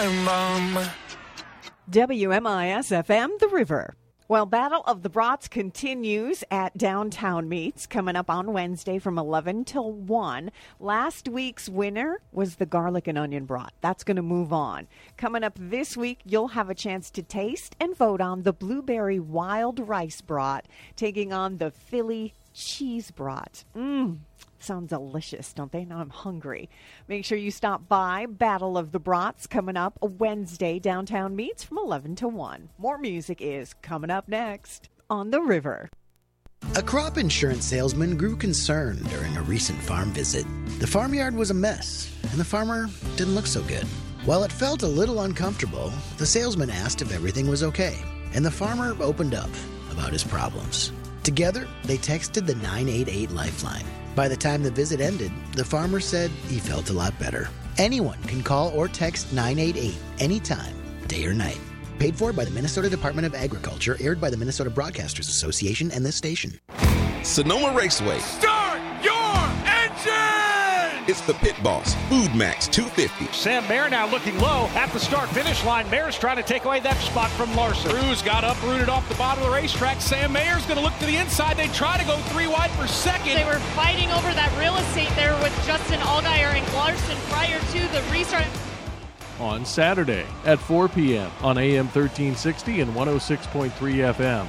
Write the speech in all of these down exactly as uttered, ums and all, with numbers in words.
time bomb. W M I S F M, The River. Well, Battle of the Brats continues at Downtown Meats, coming up on Wednesday from eleven till one. Last week's winner was the garlic and onion brat. That's going to move on. Coming up this week, you'll have a chance to taste and vote on the blueberry wild rice brat, taking on the Philly cheese brat. Mmm. Sounds delicious, don't they? Now I'm hungry. Make sure you stop by. Battle of the Brats coming up Wednesday, Downtown Meats from eleven to one. More music is coming up next on The River. A crop insurance salesman grew concerned during a recent farm visit. The farmyard was a mess, and the farmer didn't look so good. While it felt a little uncomfortable, the salesman asked if everything was okay, and the farmer opened up about his problems. Together, they texted the nine eight eight Lifeline. By the time the visit ended, the farmer said he felt a lot better. Anyone can call or text nine eight eight anytime, day or night. Paid for by the Minnesota Department of Agriculture, aired by the Minnesota Broadcasters Association and this station. Sonoma Raceway. Start your engine! It's the Pit Boss, Food Max two fifty. Sam Mayer now looking low at the start-finish line. Mayer's trying to take away that spot from Larson. Cruz got uprooted off the bottom of the racetrack. Sam Mayer's going to look to the inside. They try to go three wide for second. They were fighting over that real estate there with Justin Allgaier and Larson prior to the restart. On Saturday at four p.m. on A M thirteen sixty and one oh six point three F M.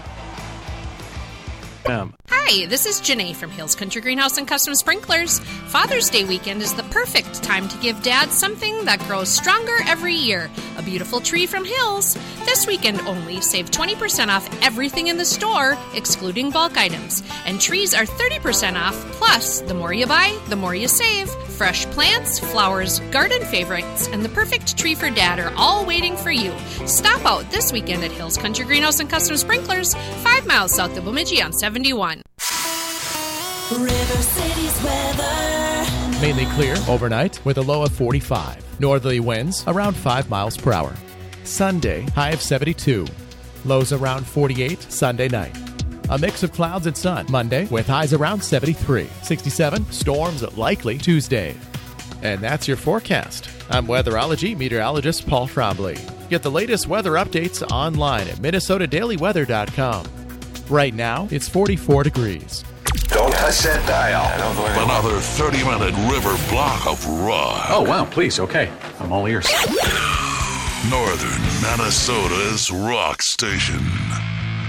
M. Hi, this is Janae from Hills Country Greenhouse and Custom Sprinklers. Father's Day weekend is the perfect time to give Dad something that grows stronger every year. A beautiful tree from Hills. This weekend only, save twenty percent off everything in the store, excluding bulk items. And trees are thirty percent off, plus the more you buy, the more you save. Fresh plants, flowers, garden favorites, and the perfect tree for Dad are all waiting for you. Stop out this weekend at Hills Country Greenhouse and Custom Sprinklers, five miles south of Bemidji on seventy-one. River City's weather. Mainly clear overnight with a low of forty-five. Northerly winds around five miles per hour. Sunday, high of seventy-two. Lows around forty-eight Sunday night. A mix of clouds and sun Monday with highs around seventy-three. sixty-seven, storms likely Tuesday. And that's your forecast. I'm weatherology meteorologist Paul Trombley. Get the latest weather updates online at minnesota daily weather dot com. Right now, it's forty-four degrees. Don't touch that dial. Another thirty-minute river block of rock. Oh, wow, please, okay. I'm all ears. Northern Minnesota's rock station.